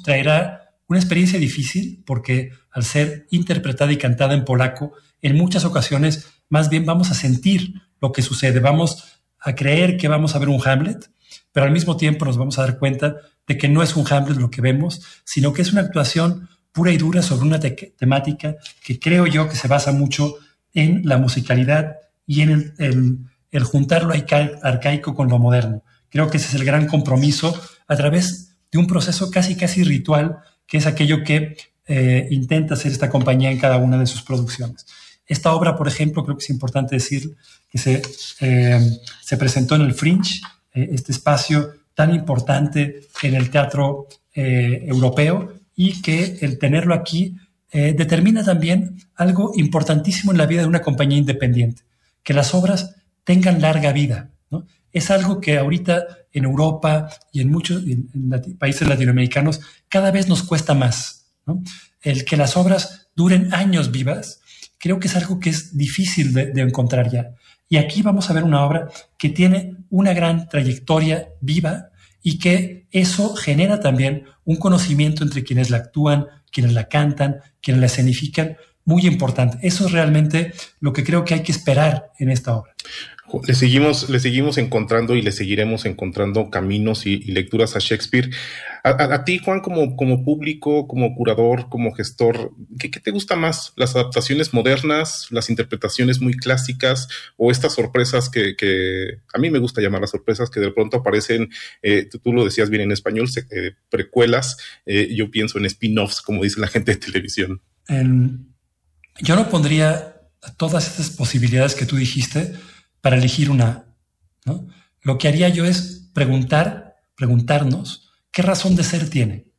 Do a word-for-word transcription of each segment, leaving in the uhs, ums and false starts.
traerá una experiencia difícil porque al ser interpretada y cantada en polaco, en muchas ocasiones más bien vamos a sentir lo que sucede, vamos a creer que vamos a ver un Hamlet, pero al mismo tiempo nos vamos a dar cuenta de que no es un Hamlet lo que vemos, sino que es una actuación pura y dura sobre una te- temática que creo yo que se basa mucho en la musicalidad y en el, el, el juntar lo arca- arcaico con lo moderno. Creo que ese es el gran compromiso a través de un proceso casi casi ritual, que es aquello que eh, intenta hacer esta compañía en cada una de sus producciones. Esta obra, por ejemplo, creo que es importante decir que se, eh, se presentó en el Fringe, eh, este espacio tan importante en el teatro eh, europeo, y que el tenerlo aquí eh, determina también algo importantísimo en la vida de una compañía independiente, que las obras tengan larga vida, ¿no? Es algo que ahorita en Europa y en muchos en, en lati- países latinoamericanos cada vez nos cuesta más, ¿no? El que las obras duren años vivas, creo que es algo que es difícil de, de encontrar ya. Y aquí vamos a ver una obra que tiene una gran trayectoria viva y que eso genera también un conocimiento entre quienes la actúan, quienes la cantan, quienes la escenifican, muy importante. Eso es realmente lo que creo que hay que esperar en esta obra. Le seguimos, le seguimos encontrando y le seguiremos encontrando caminos y, y lecturas a Shakespeare. A, a, a ti, Juan, como, como público, como curador, como gestor, ¿qué, ¿qué te gusta más? ¿Las adaptaciones modernas, las interpretaciones muy clásicas o estas sorpresas que, que a mí me gusta llamar las sorpresas que de pronto aparecen, eh, tú, tú lo decías bien en español, se, eh, precuelas, eh, yo pienso en spin-offs, como dice la gente de televisión? En, yo no pondría todas estas posibilidades que tú dijiste para elegir una, ¿no? Lo que haría yo es preguntar, preguntarnos qué razón de ser tiene.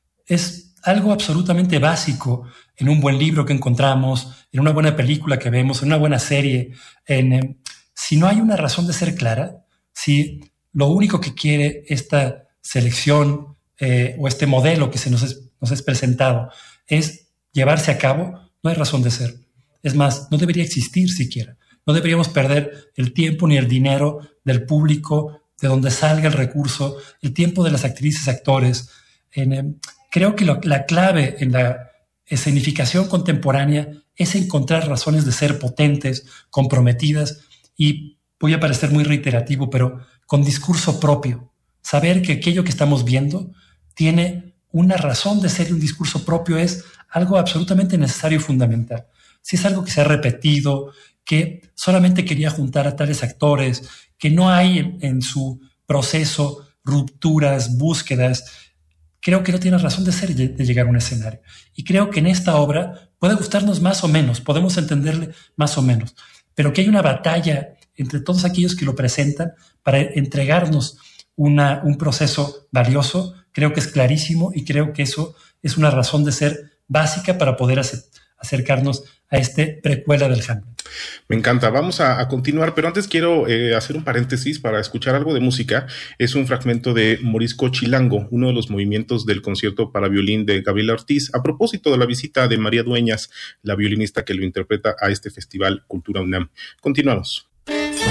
Es algo absolutamente básico en un buen libro que encontramos, en una buena película que vemos, en una buena serie. En, eh, si no hay una razón de ser clara, si lo único que quiere esta selección eh, o este modelo que se nos es, nos es presentado es llevarse a cabo, no hay razón de ser. Es más, no debería existir siquiera. No deberíamos perder el tiempo ni el dinero del público, de donde salga el recurso, el tiempo de las actrices, actores. En, eh, creo que lo, la clave en la escenificación contemporánea es encontrar razones de ser potentes, comprometidas y, voy a parecer muy reiterativo, pero con discurso propio. Saber que aquello que estamos viendo tiene una razón de ser y un discurso propio es algo absolutamente necesario y fundamental. Si es algo que se ha repetido, que solamente quería juntar a tales actores, que no hay en, en su proceso rupturas, búsquedas, creo que no tiene razón de ser de llegar a un escenario. Y creo que en esta obra puede gustarnos más o menos, podemos entenderle más o menos, pero que hay una batalla entre todos aquellos que lo presentan para entregarnos una, un proceso valioso, creo que es clarísimo y creo que eso es una razón de ser básica para poder hacer, acercarnos a este precuela del Hamlet. Me encanta. Vamos a, a continuar, pero antes quiero eh, hacer un paréntesis para escuchar algo de música. Es un fragmento de Morisco Chilango, uno de los movimientos del concierto para violín de Gabriela Ortiz, a propósito de la visita de María Dueñas, la violinista que lo interpreta a este festival Cultura UNAM. Continuamos.